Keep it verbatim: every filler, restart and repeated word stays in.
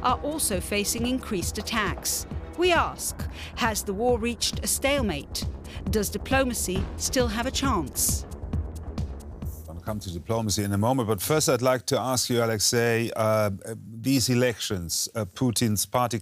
are also facing increased attacks. We ask, has the war reached a stalemate? Does diplomacy still have a chance? I'll come to diplomacy in a moment, but first I'd like to ask you, Alexei, uh, these elections, uh, Putin's party